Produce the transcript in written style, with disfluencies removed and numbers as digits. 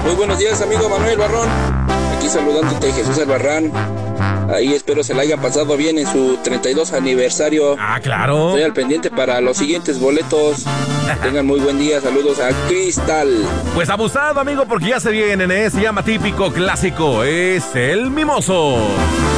Muy buenos días, amigo Manuel Barrón. Aquí saludándote, Jesús Albarrán. Ahí espero se la haya pasado bien en su 32 aniversario. Ah, claro. Estoy al pendiente para los siguientes boletos. Que tengan muy buen día. Saludos a Cristal. Pues abusado, amigo, porque ya se vienen, ¿eh? Se llama Típico Clásico. Es el Mimoso.